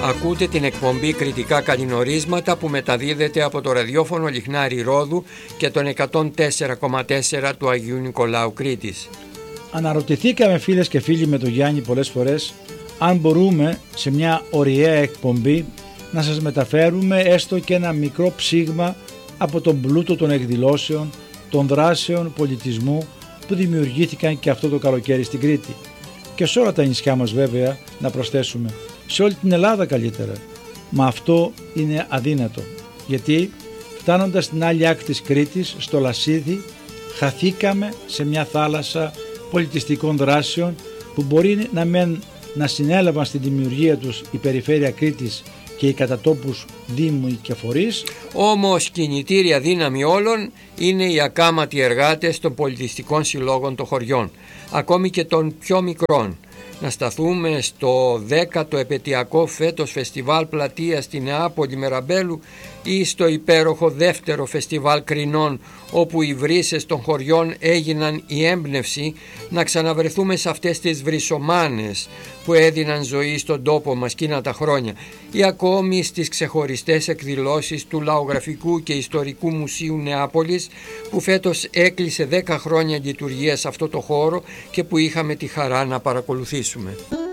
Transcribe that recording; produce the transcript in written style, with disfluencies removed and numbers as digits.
Ακούτε την εκπομπή Κρητικά Καλλινορίσματα που μεταδίδεται από το ραδιόφωνο Λιχνάρι Ρόδου και τον 104,4 του Αγίου Νικολάου Κρήτης. Αναρωτηθήκαμε φίλες και φίλοι με τον Γιάννη πολλές φορές αν μπορούμε σε μια ωριαία εκπομπή να σας μεταφέρουμε έστω και ένα μικρό ψήγμα από τον πλούτο των εκδηλώσεων, των δράσεων πολιτισμού που δημιουργήθηκαν και αυτό το καλοκαίρι στην Κρήτη. Και σε όλα τα νησιά μας βέβαια, να προσθέσουμε, σε όλη την Ελλάδα καλύτερα. Μα αυτό είναι αδύνατο, γιατί φτάνοντας στην άλλη άκρη της Κρήτης, στο Λασίδι, χαθήκαμε σε μια θάλασσα πολιτιστικών δράσεων που μπορεί να συνέλαβαν στην δημιουργία τους η περιφέρεια Κρήτης και οι κατατόπους δήμοι και φορείς. Όμως κινητήρια δύναμη όλων είναι οι ακάματοι εργάτες των πολιτιστικών συλλόγων των χωριών, ακόμη και των πιο μικρών. Να σταθούμε στο 10ο επετειακό φέτος φεστιβάλ πλατείας στη Νεάπολη Μεραμπέλου ή στο υπέροχο δεύτερο φεστιβάλ Κρινών, όπου οι βρύσες των χωριών έγιναν η έμπνευση να ξαναβρεθούμε σε αυτές τις βρυσομάνες που έδιναν ζωή στον τόπο μας εκείνα τα χρόνια, ή ακόμη στις ξεχωριστές εκδηλώσεις του Λαογραφικού και Ιστορικού Μουσείου Νεάπολης, που φέτος έκλεισε 10 χρόνια λειτουργία σε αυτό το χώρο και που είχαμε τη χαρά να παρακολουθήσουμε.